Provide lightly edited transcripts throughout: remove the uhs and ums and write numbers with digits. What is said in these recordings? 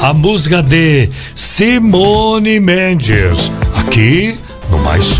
a música de Simone Mendes, aqui no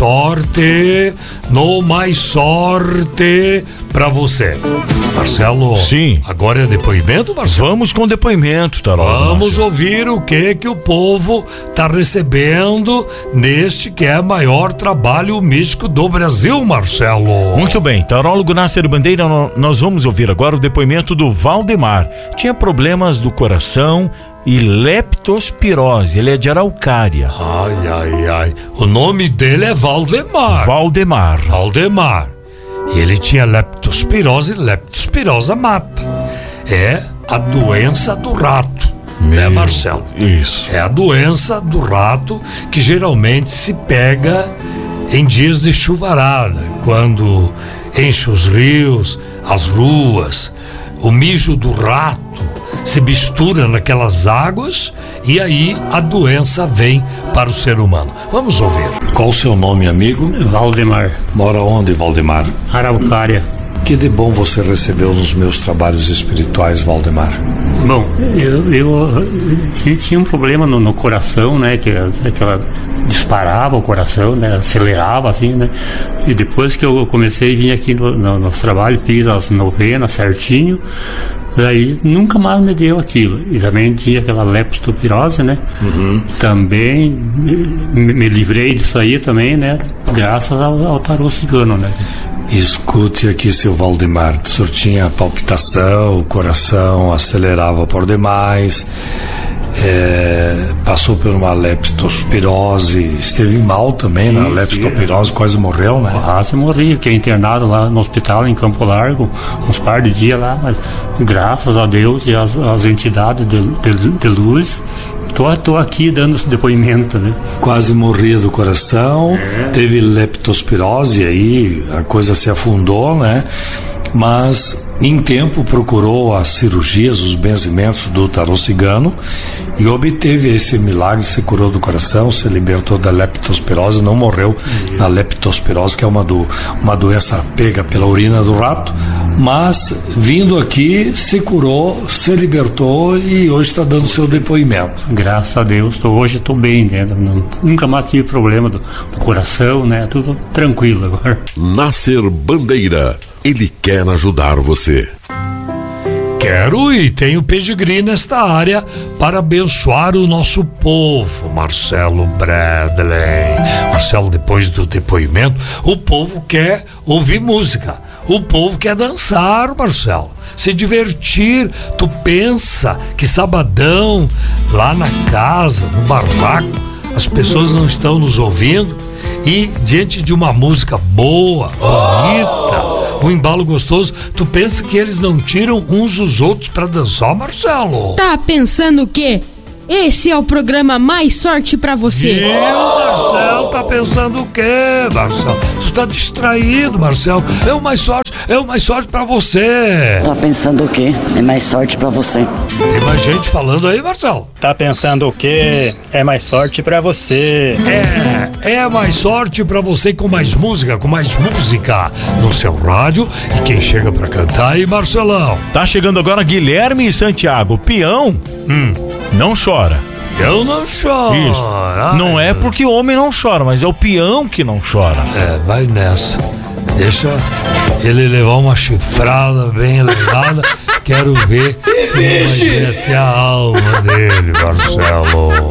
Mais Sorte pra você. Marcelo, sim. Agora é depoimento, Marcelo? Vamos com depoimento, Tarola. Vamos ouvir o que o povo tá recebendo neste que é o maior trabalho místico do Brasil, Marcelo. Muito bem, Tarólogo Nasser Bandeira, nós vamos ouvir agora o depoimento do Valdemar. Tinha problemas do coração e leptospirose, ele é de Araucária. Ai. O nome dele é Valdemar. Valdemar. Ele tinha leptospirose, leptospirosa mata. É a doença do rato, né, Marcelo? Isso. É a doença do rato que geralmente se pega em dias de chuvarada, quando enche os rios, as ruas, o mijo do rato se mistura naquelas águas e aí a doença vem para o ser humano. Vamos ouvir. Qual o seu nome, amigo? Valdemar. Mora onde, Valdemar? Araucária. Que de bom você recebeu nos meus trabalhos espirituais, Valdemar? Bom, eu tinha um problema no coração, né? Que ela disparava o coração, né? Acelerava assim, né? E depois que eu comecei a vir aqui no trabalho, fiz as novenas certinho. Daí nunca mais me deu aquilo. E também tinha aquela leptospirose, né? Também me livrei disso aí também, né? Graças ao tarô cigano, né? Escute aqui, seu Valdemar. O senhor tinha palpitação, o coração acelerava por demais, passou por uma leptospirose, esteve mal também na leptospirose, quase morreu, né? Quase morri, fiquei internado lá no hospital em Campo Largo, uns par de dias lá, mas graças a Deus e as entidades de luz, tô aqui dando esse depoimento, né? Quase morria do coração, teve leptospirose, aí a coisa se afundou, né? Mas em tempo procurou as cirurgias, os benzimentos do tarô cigano e obteve esse milagre, se curou do coração, se libertou da leptospirose, não morreu na leptospirose, que é uma doença pega pela urina do rato, mas vindo aqui se curou, se libertou e hoje está dando seu depoimento. Graças a Deus, hoje estou bem, né? Nunca mais tive problema do coração, né? Tudo tranquilo agora. Nasser Bandeira, ele quer ajudar você. Quero e tenho pedigree nesta área para abençoar o nosso povo, Marcelo Bradley. Marcelo, depois do depoimento, o povo quer ouvir música, o povo quer dançar, Marcelo, se divertir. Tu pensa que sabadão, lá na casa, no barraco, as pessoas não estão nos ouvindo e diante de uma música boa, bonita, um embalo gostoso, tu pensa que eles não tiram uns os outros pra dançar, Marcelo? Tá pensando o quê? Esse é o programa Mais Sorte pra você. Marcelo, tá pensando o quê, Marcelo? Tu tá distraído, Marcelo. É o mais sorte pra você. Tá pensando o quê? É mais sorte pra você. Tem mais gente falando aí, Marcelo? Tá pensando o quê? É mais sorte pra você. É mais sorte pra você com mais música no seu rádio. E quem chega pra cantar aí, Marcelão? Tá chegando agora Guilherme e Santiago. Peão, não chora. Eu não choro. Isso. Não é porque o homem não chora, mas é o peão que não chora. Vai nessa. Deixa ele levar uma chifrada bem levada. Quero ver se não vai ver até a alma dele, Marcelo.